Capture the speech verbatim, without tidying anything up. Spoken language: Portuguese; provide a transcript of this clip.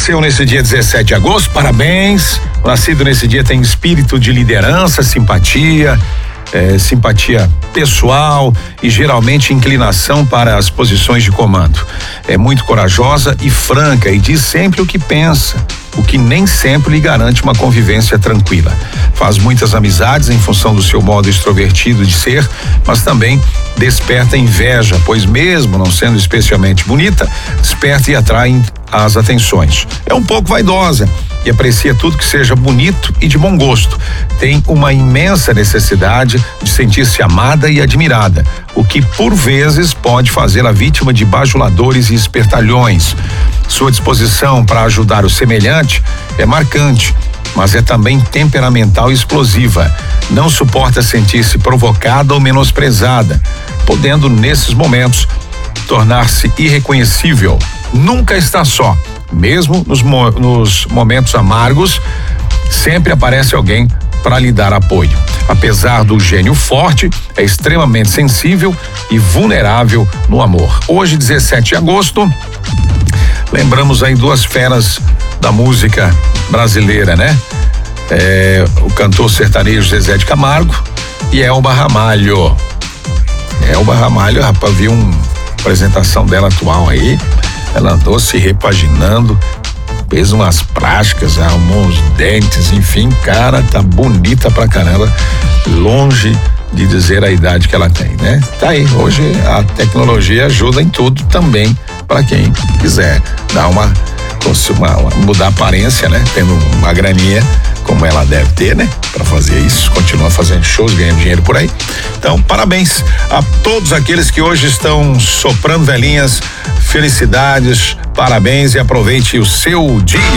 nasceu nesse dia dezessete de agosto, parabéns. O nascido nesse dia tem espírito de liderança, simpatia, é, simpatia pessoal e geralmente inclinação para as posições de comando. É muito corajosa e franca e diz sempre o que pensa, o que nem sempre lhe garante uma convivência tranquila. Faz muitas amizades em função do seu modo extrovertido de ser, mas também desperta inveja, pois mesmo não sendo especialmente bonita, desperta e atrai as atenções. É um pouco vaidosa e aprecia tudo que seja bonito e de bom gosto. Tem uma imensa necessidade de sentir-se amada e admirada, o que por vezes pode fazê-la vítima de bajuladores e espertalhões. Sua disposição para ajudar o semelhante é marcante, mas é também temperamental e explosiva. Não suporta sentir-se provocada ou menosprezada, podendo nesses momentos tornar-se irreconhecível. Nunca está só, mesmo nos, mo- nos momentos amargos, sempre aparece alguém para lhe dar apoio. Apesar do gênio forte, é extremamente sensível e vulnerável no amor. Hoje, dezessete de agosto, lembramos aí duas feras da música brasileira, né? É, o cantor sertanejo Zezé de Camargo e Elba Ramalho. Elba Ramalho, rapaz, vi uma apresentação dela atual aí. Ela andou se repaginando, fez umas práticas, arrumou os dentes, enfim, cara, tá bonita pra caramba, longe de dizer a idade que ela tem, né? Tá aí, hoje a tecnologia ajuda em tudo também para quem quiser dar uma, uma, uma mudar a aparência, né? Tendo uma graninha como ela deve ter, né? Para fazer isso, continua fazendo shows, ganhando dinheiro por aí. Então, parabéns a todos aqueles que hoje estão soprando velhinhas, felicidades, parabéns e aproveite o seu dia.